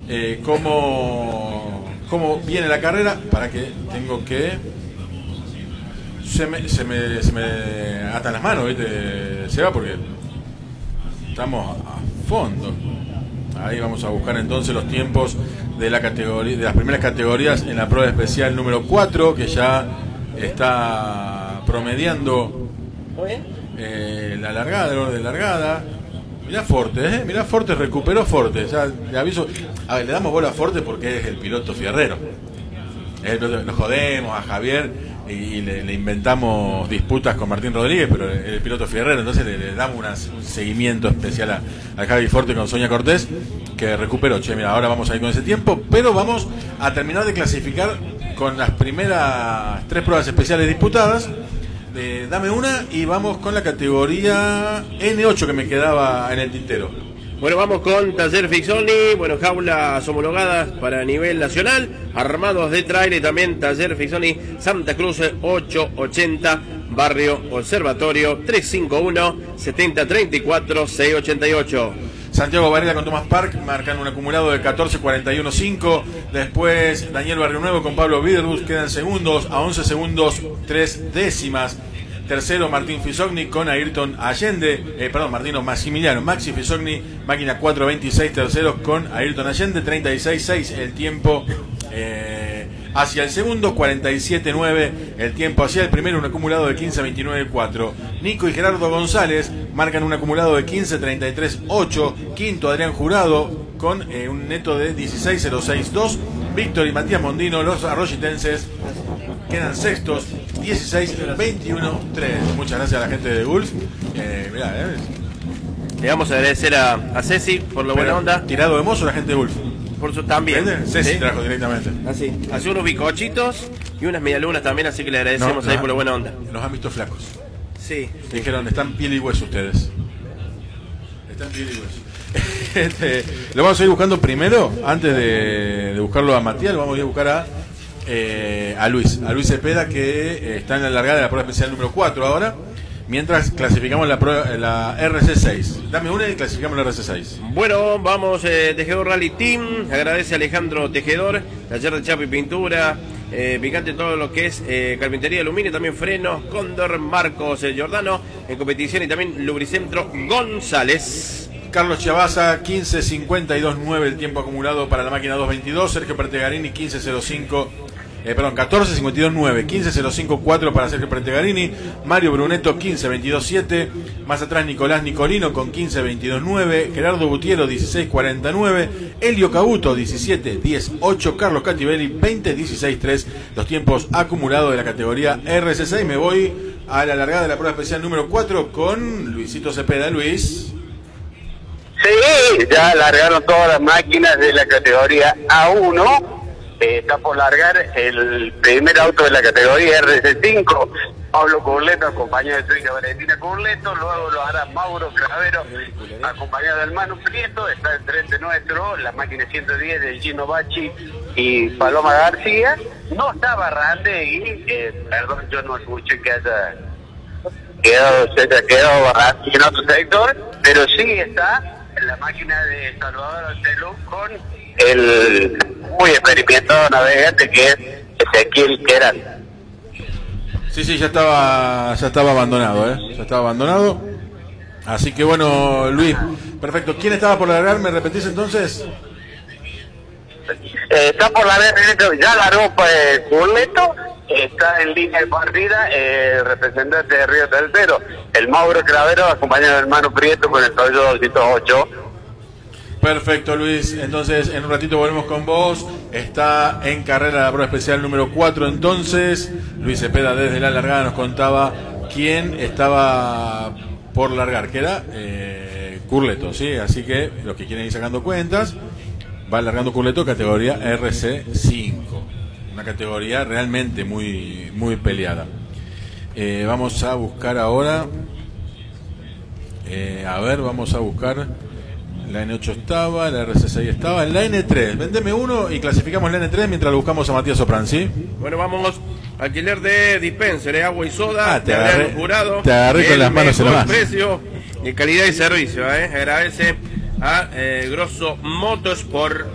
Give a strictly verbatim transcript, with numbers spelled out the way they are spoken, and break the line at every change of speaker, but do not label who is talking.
eh, cómo, cómo viene la carrera, para que tengo que... Se me, se me, se me atan las manos, ¿viste? Se va porque estamos a fondo. Ahí vamos a buscar entonces los tiempos de la categoría, de las primeras categorías en la prueba especial número cuatro, que ya está promediando eh, la largada, el orden de largada. Mirá Forte, ¿eh? Mirá Forte, recuperó Forte. Ya le aviso. A ver, le damos bola a Forte porque es el piloto fierrero. Es el piloto, nos jodemos a Javier y le, le inventamos disputas con Martín Rodríguez, pero el, el piloto fierrero, entonces le, le damos una, un seguimiento especial a, a Javi Forte con Sonia Cortés, que recuperó. Che, mira, ahora vamos a ir con ese tiempo, pero vamos a terminar de clasificar con las primeras tres pruebas especiales disputadas. Eh, dame una y vamos con la categoría ene ocho que me quedaba en el tintero.
Bueno, vamos con Taller Fixoni, bueno, jaulas homologadas para nivel nacional, armados de trailer, también Taller Fixoni Santa Cruz ochocientos ochenta, Barrio Observatorio tres cinco uno, siete cero tres cuatro, seis ocho ocho.
Santiago Varela con Tomás Park marcan un acumulado de catorce cuarenta y uno cinco. Después Daniel Barrio Nuevo con Pablo Viderus quedan segundos a once segundos tres décimas. Tercero Martín Fisogni con Ayrton Allende, eh, perdón, Martino Massimiliano, Maxi Fisogni, máquina cuatro veintiséis, terceros con Ayrton Allende, treinta y seis seis el tiempo eh, hacia el segundo, cuarenta y siete nueve el tiempo hacia el primero, un acumulado de quince veintinueve cuatro. Nico y Gerardo González marcan un acumulado de quince treinta y tres ocho. Quinto Adrián Jurado con eh, un neto de dieciséis cero seis dos. Víctor y Matías Mondino, los arroyitenses, quedan sextos, dieciséis veintiuno tres. Muchas gracias a la gente de Gulf. Eh, mirá, eh.
Le vamos a agradecer a, a Ceci por la buena onda.
Tirado de mozo la gente de Gulf.
Por su también.
Ceci
¿sí?
trajo directamente.
Así. Hace unos bicochitos y unas medialunas también, así que le agradecemos no, ahí por la buena onda.
Nos han visto flacos.
Sí.
Dijeron, están piel y hueso ustedes. Están piel y hueso. Este, lo vamos a ir buscando primero, antes de, de buscarlo a Matías, lo vamos a ir a buscar a, eh, a Luis, a Luis Cepeda, que eh, está en la largada de la prueba especial número cuatro ahora, mientras clasificamos la, prueba, la R C seis. Dame una y clasificamos la R C seis.
Bueno, vamos, eh, Tejedor Rally Team, agradece a Alejandro Tejedor, taller de chapa y pintura, eh, picante todo lo que es eh, carpintería, aluminio, también frenos, Cóndor, Marcos eh, Giordano, en competición, y también Lubricentro González.
Carlos Chiavaza, quince cincuenta y dos nueve el tiempo acumulado para la máquina dos veintidós. Sergio Pertegarini, quince cero cinco, eh, perdón, catorce cincuenta y dos nueve, quince cero cinco cuatro para Sergio Pertegarini. Mario Brunetto, quince veintidós siete. Más atrás Nicolás Nicolino con quince veintidós nueve. Gerardo Gutiero, dieciséis cuarenta y nueve. Elio Cabuto, diecisiete diez ocho. Carlos Cativelli, veinte dieciséis tres. Los tiempos acumulados de la categoría R C seis. Me voy a la largada de la prueba especial número cuatro con Luisito Cepeda. Luis.
Sí, ya largaron todas las máquinas de la categoría A uno. Eh, está por largar el primer auto de la categoría R C cinco. Pablo Curleto, acompañado de su hija Valentina Curleto. Luego lo hará Mauro Cravero, acompañado del Manu Prieto. Está el frente nuestro, la máquina ciento diez de Gino Bacci y Paloma García. No está Barrandegui, eh, perdón, yo no escuché que haya quedado, se haya quedado Barrandegui en otro sector, pero sí está la máquina de Salvador Antelú con el muy experimentado navegante que es Ezequiel Queral.
Sí, sí, ya estaba ya estaba abandonado, ¿eh? Ya estaba abandonado. Así que bueno, Luis, perfecto. ¿Quién estaba por largar? ¿Me repetís entonces?
Eh, está por largar, ya largó pues Curleto. Está en línea de partida eh, el representante de Río Tercero, el Mauro Cravero, acompañado del hermano Prieto con el Toyota doscientos ocho.
Perfecto, Luis. Entonces, en un ratito volvemos con vos. Está en carrera la prueba especial número cuatro. Entonces, Luis Cepeda desde la largada nos contaba quién estaba por largar, que era eh, Curleto, ¿sí? Así que los que quieren ir sacando cuentas, va largando Curleto, categoría R C cinco. Una categoría realmente muy, muy peleada. Eh, vamos a buscar ahora. Eh, a ver, vamos a buscar. La N ocho estaba, la R C seis estaba, en la N tres. Vendeme uno y clasificamos la N tres mientras lo buscamos a Matías Sopran, ¿sí?
Bueno, vamos. Alquiler de dispenser, ¿eh? Agua y soda.
Ah, te agarré,
jurado,
te agarré con las manos en la mano.
Precio y calidad y servicio, ¿eh? Agradece a eh, Grosso Motorsport.